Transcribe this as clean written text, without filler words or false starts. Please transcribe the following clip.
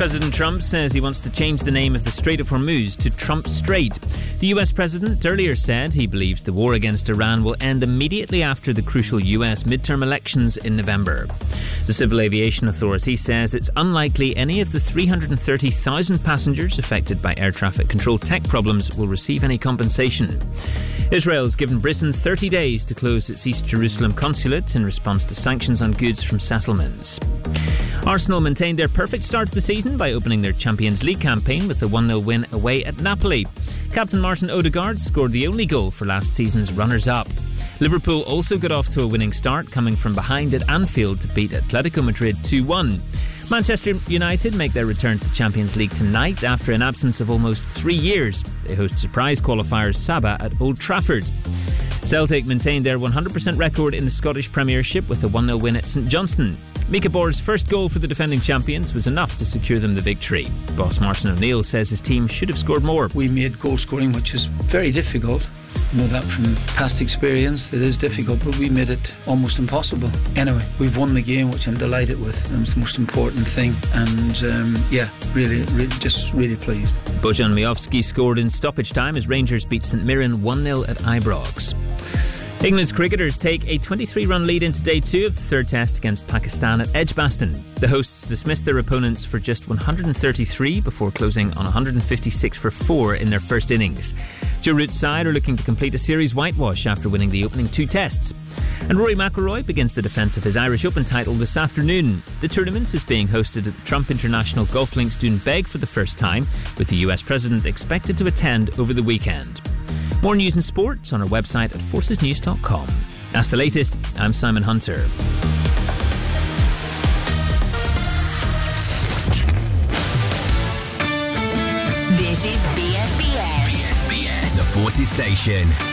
President Trump says he wants to change the name of the Strait of Hormuz to Trump Strait. The US president earlier said he believes the war against Iran will end immediately after the crucial US midterm elections in November. The Civil Aviation Authority says it's unlikely any of the 330,000 passengers affected by air traffic control tech problems will receive any compensation. Israel has given Britain 30 days to close its East Jerusalem consulate in response to sanctions on goods from settlements. Arsenal maintained their perfect start to the season by opening their Champions League campaign with a 1-0 win away at Napoli. Captain Martin Odegaard scored the only goal for last season's runners-up. Liverpool also got off to a winning start, coming from behind at Anfield to beat Atletico Madrid 2-1. Manchester United make their return to the Champions League tonight after an absence of almost 3 years. They host surprise qualifiers Saba at Old Trafford. Celtic maintained their 100% record in the Scottish Premiership with a 1-0 win at St Johnstone. Mika Bor's first goal for the defending champions was enough to secure them the victory. Boss Martin O'Neill says his team should have scored more. We made goal scoring, which is very difficult. I know that from past experience. It is difficult, but we made it almost impossible. Anyway, we've won the game, which I'm delighted with. That's the most important thing. And really pleased. Bojan Miovski scored in stoppage time as Rangers beat St Mirren 1-0 at Ibrox. England's cricketers take a 23-run lead into day 2 of the third test against Pakistan at Edgbaston. The hosts dismissed their opponents for just 133 before closing on 156 for 4 in their first innings. Joe Root's side are looking to complete a series whitewash after winning the opening 2 tests. And Rory McIlroy begins the defence of his Irish Open title this afternoon. The tournament is being hosted at the Trump International Golf Links Doonbeg for the first time, with the US President expected to attend over the weekend. More news and sports on our website at forcesnews.com. That's the latest. I'm Simon Hunter. This is BFBS. BFBS, the Forces Station.